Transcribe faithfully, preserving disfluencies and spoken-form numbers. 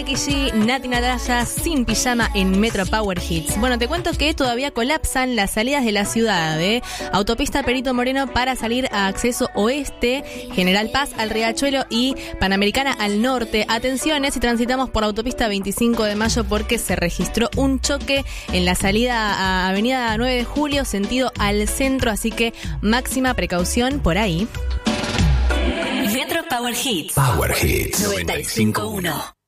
Kishi, Nati Natasha, sin pijama en Metro Power Hits. Bueno, te cuento que todavía colapsan las salidas de la ciudad, ¿eh? Autopista Perito Moreno para salir a acceso oeste, General Paz al Riachuelo y Panamericana al norte. Atención, ¿eh? Si transitamos por autopista veinticinco de mayo porque se registró un choque en la salida a Avenida nueve de julio, sentido al centro, así que máxima precaución por ahí. Metro Power Hits. Power Hits noventa y cinco punto uno.